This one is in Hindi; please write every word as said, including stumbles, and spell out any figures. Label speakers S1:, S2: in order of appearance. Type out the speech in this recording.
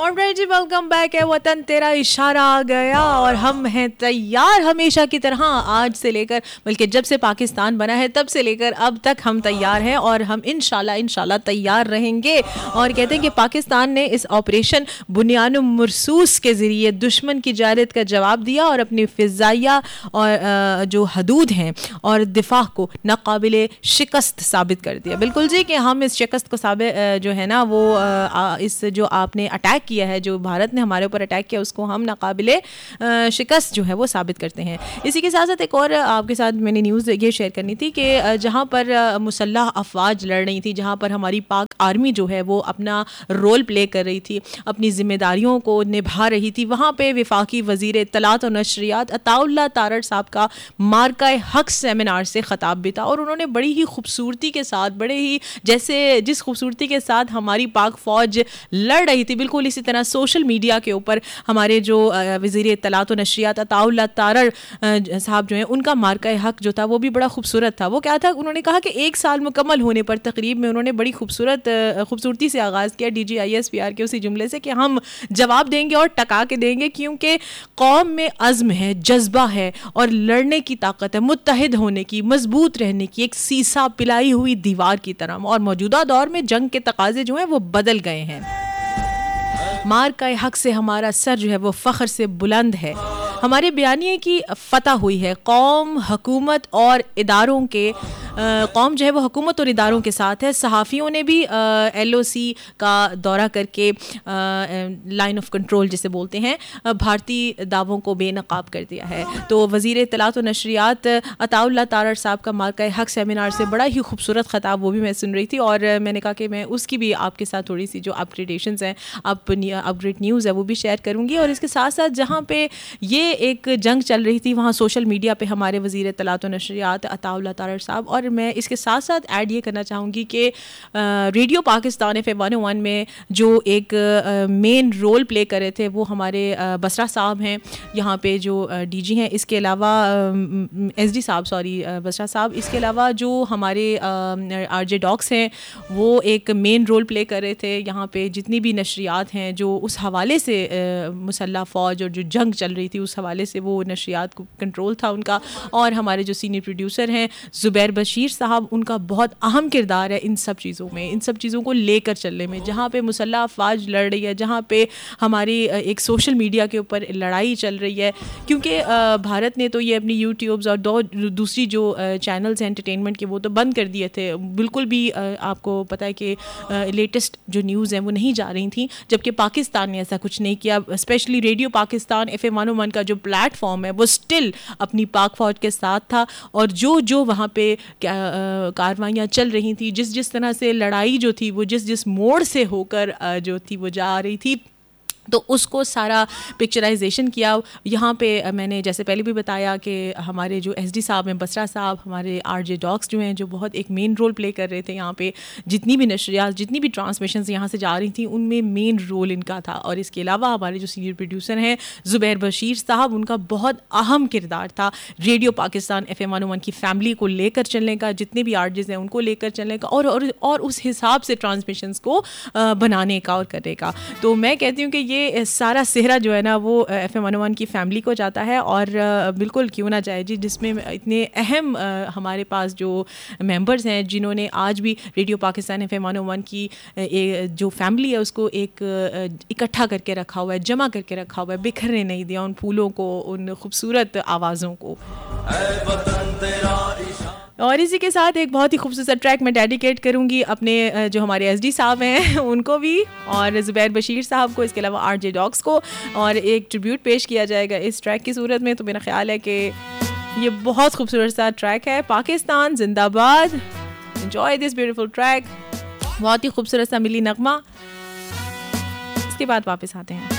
S1: ऑलराइट जी, वेलकम बैक है वतन तेरा इशारा आ गया और हम हैं तैयार हमेशा की तरह। आज से लेकर बल्कि जब से पाकिस्तान बना है तब से लेकर अब तक हम तैयार हैं और हम इंशाल्लाह इंशाल्लाह तैयार रहेंगे। और कहते हैं कि पाकिस्तान ने इस ऑपरेशन बुनियान मरसूस के ज़रिए दुश्मन की जारत का जवाब दिया और अपनी फ़िज़ाइया और जो हदूद हैं और दिफा को नाकाबिले शिकस्त साबित कर दिया। बिल्कुल जी कि हम इस शिकस्त को साबित जो है ना वो इस जो आपने अटैक किया है, जो भारत ने हमारे ऊपर अटैक किया, उसको हम नाकाबिले शिकस्त जो है वो साबित करते हैं। इसी के साथ साथ एक और आपके साथ मैंने न्यूज़ ये शेयर करनी थी कि जहाँ पर मुसल्लह अफवाज लड़ रही थी, जहाँ पर हमारी पाक आर्मी जो है वो अपना रोल प्ले कर रही थी, अपनी ज़िम्मेदारियों को निभा रही थी, वहाँ पे वफाकी वज़ीर इत्तलात और नशरियात अताउल्लाह तारड़ साहब का मार्का हक सेमिनार से ख़ताब भी था। और उन्होंने बड़ी ही खूबसूरती के साथ, बड़े ही जैसे जिस खूबसूरती के साथ हमारी पाक फ़ौज लड़ रही थी, बिल्कुल इसी तरह सोशल मीडिया के ऊपर हमारे जो वज़ीर इत्तलात और नशरियात अताउल्लाह तारड़ साहब जो हैं उनका मार्का हक जो था वो भी बड़ा खूबसूरत था। वो क्या था, उन्होंने कहा कि एक साल मुकम्मल होने पर तकरीब में उन्होंने बड़ी खूबसूरत खूबसूरती से आगाज़ किया D G I S P R के उसी जुमले से कि हम जवाब देंगे और टका के देंगे, क्योंकि कौम में अज़्म है, जज्बा है और लड़ने की ताकत है, मुत्तहिद होने की, मजबूत रहने की, एक सीसा पिलाई हुई दीवार की तरह। और मौजूदा दौर में जंग के तकाजे जो हैं वो बदल गए हैं। मार्का हक से हमारा सर जो है वो फ़ख्र से बुलंद है। हमारे बयानिए की फ़तह हुई है। कौम, हुकूमत और इदारों के कौम जो है वो हुकूमत और इदारों के साथ है। सहाफ़ियों ने भी एल ओ सी का दौरा करके लाइन ऑफ कंट्रोल जिसे बोलते हैं, भारतीय दावों को बेनकाब कर दिया है। तो वज़ीर इत्तलात और नशरियात अताउल्लाह तारड़ साहब का मार्का हक सेमिनार से बड़ा ही खूबसूरत ख़ताब वो भी मैं सुन रही थी और मैंने कहा कि मैं उसकी भी आपके साथ थोड़ी सी जो अपडेटेशंस हैं, अप अपग्रेड न्यूज़ है वो भी शेयर करूँगी। और इसके साथ साथ जहाँ पे ये एक जंग चल रही थी वहाँ सोशल मीडिया पे हमारे वज़ीर इत्तलात और नशरियात अताउल्लाह तारड़ साहब, और मैं इसके साथ साथ ऐड ये करना चाहूँगी कि radio Pakistan F M one ओ वन में जो एक मेन रोल प्ले कर रहे थे वो हमारे बसरा साहब हैं, यहाँ पे जो डी जी हैं, इसके अलावा एस डी साहब सॉरी बसरा साहब, इसके अलावा जो हमारे आर जे डॉक्स हैं वो एक मेन रोल प्ले कर रहे थे। यहाँ पे जितनी भी नशरियात हैं जो उस हवाले से मुसल्लह फ़ौज और जो जंग चल रही थी उस हवाले से वो नशरियात को कंट्रोल था उनका। और हमारे जो सीनियर प्रोड्यूसर हैं ज़ुबैर बशीर साहब, उनका बहुत अहम किरदार है इन सब चीज़ों में, इन सब चीज़ों को लेकर चलने में। जहाँ पे मुसल्लह अफवाज लड़ रही है, जहाँ पे हमारी एक सोशल मीडिया के ऊपर लड़ाई चल रही है, क्योंकि भारत ने तो ये अपनी यूट्यूब्स और दो दूसरी जो चैनल्स हैं एंटरटेनमेंट के वो तो बंद कर दिए थे। बिल्कुल भी आपको पता है कि लेटेस्ट जो न्यूज़ हैं वो नहीं जा रही थी, जबकि पाकिस्तान ने ऐसा कुछ नहीं किया। Specially radio Pakistan F M one ओ वन का जो प्लेटफॉर्म है वो स्टिल अपनी पाक फ़ौज के साथ था और जो जो वहाँ पे कार्रवाइयाँ चल रही थी, जिस जिस तरह से लड़ाई जो थी वो जिस जिस मोड़ से होकर जो थी वो जा रही थी, तो उसको सारा पिक्चराइजेशन किया। यहाँ पे मैंने जैसे पहले भी बताया कि हमारे जो एस डी साहब हैं, बसरा साहब, हमारे आर जे डॉक्स जो हैं जो बहुत एक मेन रोल प्ले कर रहे थे यहाँ पे। जितनी भी नशरियात, जितनी भी ट्रांसमिशंस यहाँ से जा रही थी उनमें मेन रोल इनका था। और इसके अलावा हमारे जो सीनियर प्रोड्यूसर हैं ज़ुबैर बशीर साहब, उनका बहुत अहम किरदार था radio Pakistan F M one ओ वन की फैमिली को लेकर चलने का, जितने भी आर्टिस्ट हैं उनको लेकर चलने का और और, और उस हिसाब से ट्रांसमिशंस को बनाने का और करने का। तो मैं कहती हूँ कि ये सारा सेहरा जो है ना वो एफ एम वन ओ वन की फैमिली को जाता है और बिल्कुल क्यों ना जाए जी, जिसमें इतने अहम हमारे पास जो मेंबर्स हैं जिन्होंने आज भी radio Pakistan F M one ओ वन की जो फैमिली है उसको एक इकट्ठा करके रखा हुआ है, जमा करके रखा हुआ है, बिखरने नहीं दिया उन फूलों को, उन खूबसूरत आवाज़ों को। और इसी के साथ एक बहुत ही खूबसूरत ट्रैक मैं डेडिकेट करूंगी अपने जो हमारे एस डी साहब हैं उनको भी और ज़ुबैर बशीर साहब को, इसके अलावा आर जे डॉक्स को, और एक ट्रिब्यूट पेश किया जाएगा इस ट्रैक की सूरत में। तो मेरा ख्याल है कि ये बहुत खूबसूरत सा ट्रैक है। पाकिस्तान जिंदाबाद, एंजॉय दिस ब्यूटीफुल ट्रैक, बहुत ही खूबसूरत सा मिली नगमा। इसके बाद वापस आते हैं।